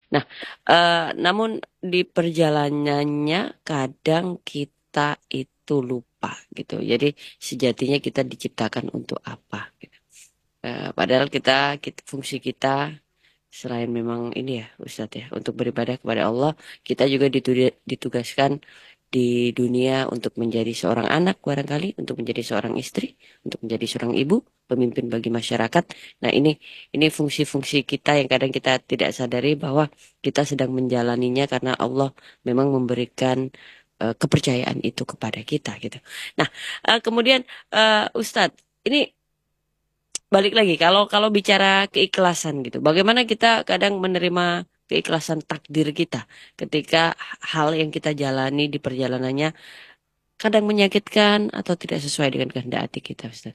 Nah, namun di perjalanannya kadang kita itu lupa gitu. Jadi sejatinya kita diciptakan untuk apa? Gitu. Padahal fungsi kita selain memang ini ya Ustadz ya untuk beribadah kepada Allah, kita juga ditugaskan di dunia untuk menjadi seorang anak barangkali, untuk menjadi seorang istri, untuk menjadi seorang ibu, pemimpin bagi masyarakat. Nah, ini fungsi-fungsi kita yang kadang kita tidak sadari bahwa kita sedang menjalaninya karena Allah memang memberikan kepercayaan itu kepada kita gitu. Nah, kemudian Ustadz, ini balik lagi kalau kalau bicara keikhlasan gitu. Bagaimana kita kadang menerima keikhlasan takdir kita ketika hal yang kita jalani di perjalanannya kadang menyakitkan atau tidak sesuai dengan kehendak hati kita, Ustaz.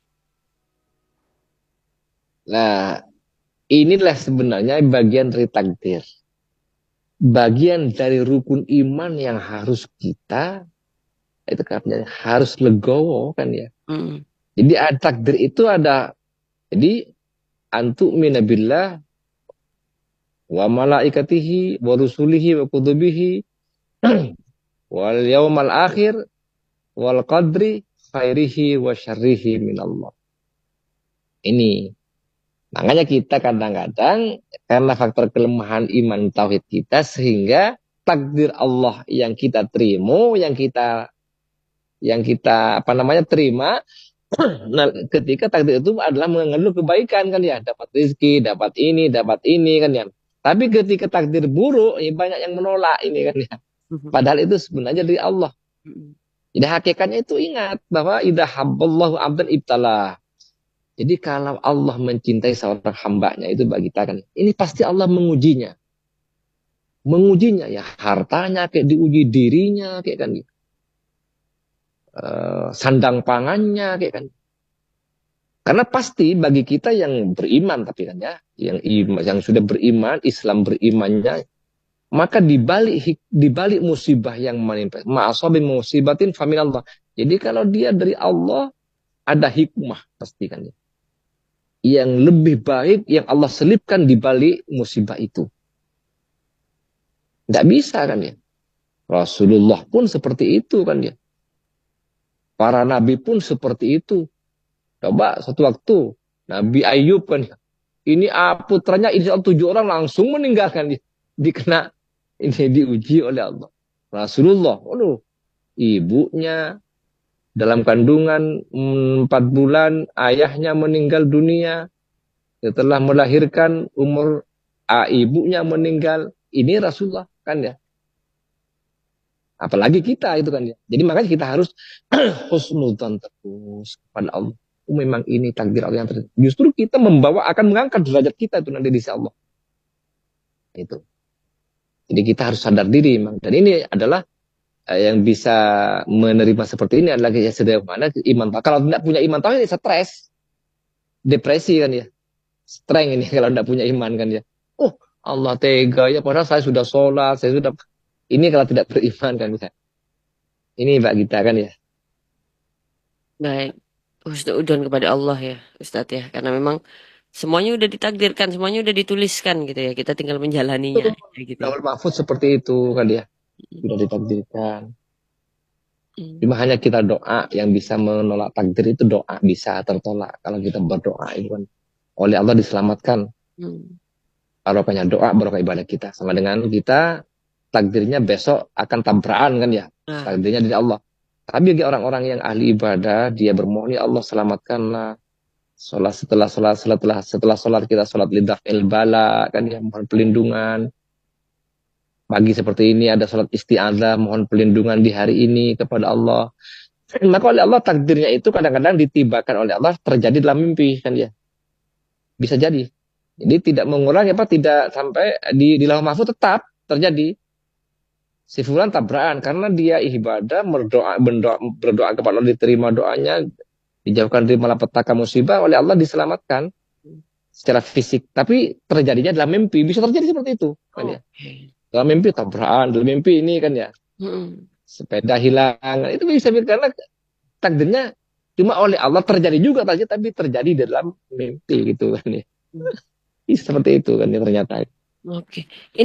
Nah, inilah sebenarnya bagian dari takdir. Bagian dari rukun iman yang harus kita, itu kan harus legowo kan ya. Mm, Jadi ada takdir itu ada, jadi antu minabillah wa malaikatihi wa rusulihi wa kutubihi wal yaumal akhir wal qadri khairihi wa syarrihi minallah. Ini. Makanya kita kadang-kadang karena faktor kelemahan iman tauhid kita sehingga takdir Allah yang kita terima, yang kita apa namanya terima, nah, ketika takdir itu adalah mengandung kebaikan kan ya, dapat rezeki, dapat ini kan ya. Tapi ketika takdir buruk, ya banyak yang menolak ini kan ya. mhm, Padahal itu sebenarnya dari Allah. mhm. Jadi hakikatnya itu ingat bahwa idza habballahu abdan ibtalah. Jadi kalau Allah mencintai seorang hambanya itu bagi kita kan, ini pasti Allah mengujinya. Mengujinya ya hartanya kayak diuji dirinya kayak kan. Sandang pangannya kayak kan. Karena pasti bagi kita yang beriman tapi kan ya, yang sudah beriman, Islam berimannya, maka di balik musibah yang menimpa, ma'asabi musibatin faminallah. Jadi kalau dia dari Allah ada hikmah pasti kan ya. Yang lebih baik yang Allah selipkan di balik musibah itu. Tidak bisa kan ya. Rasulullah pun seperti itu kan ya. Para nabi pun seperti itu. Coba satu waktu Nabi Ayub kan ya. Ini putranya insya Allah 7 orang langsung meninggalkan dia. Dikena ini diuji oleh Allah. Rasulullah, aduh, ibunya dalam kandungan 4 bulan, ayahnya meninggal dunia. Setelah melahirkan ibunya meninggal. Ini Rasulullah kan ya. Apalagi kita itu kan ya. Jadi makanya kita harus husnudzon terus kepada Allah. Memang ini takdir Allah yang terjadi. Justru kita akan mengangkat derajat kita itu nanti di sisi Allah. Itu. Jadi kita harus sadar diri memang. Dan ini adalah yang bisa menerima seperti ini adalah ya sederhana iman. Kalau tidak punya iman tauhid ya stres, depresi kan ya. Strength ini kalau tidak punya iman kan ya. Oh, Allah tega ya padahal saya sudah sholat, saya sudah ini kalau tidak beriman kan bisa. Ini Mbak Gita kan ya. Baik, husnuzon kepada Allah ya, Ustadz ya, karena memang semuanya udah ditakdirkan, semuanya udah dituliskan gitu ya. Kita tinggal menjalaninya Betul. aja gitu ya. Laul Mahfud seperti itu kan ya. Sudah ditakdirkan. Mm, Cuma hanya kita doa yang bisa menolak takdir itu doa bisa tertolak. Kalau kita berdoa itu kan oleh Allah diselamatkan. mm. Barokahnya doa, barokah ibadah kita. Sama dengan kita takdirnya besok akan tabrakan kan ya. Nah, Takdirnya dari Allah. Tapi bagi orang-orang yang ahli ibadah, dia bermohon ya Allah selamatkanlah. Setelah sholat kita sholat lidah bala kan ya mohon pelindungan. Pagi seperti ini ada sholat isti'adzah mohon pelindungan di hari ini kepada Allah. Maka oleh Allah takdirnya itu kadang-kadang ditibakan oleh Allah terjadi dalam mimpi kan ya. Bisa jadi. Jadi tidak mengurangi apa tidak sampai di lauh mahfuz tetap terjadi. Si fulan tabrakan karena dia ibadah berdoa kepada Allah diterima doanya dijauhkan dari malapetaka musibah oleh Allah diselamatkan secara fisik. Tapi terjadinya dalam mimpi bisa terjadi seperti itu kan ya. oke. Dalam mimpi tabrakan, dalam mimpi ini kan ya Mm-mm. sepeda hilang itu bisa karena takdirnya cuma oleh Allah terjadi juga saja tapi terjadi dalam mimpi gitu kan ya. Seperti itu kan ya ternyata. Oke.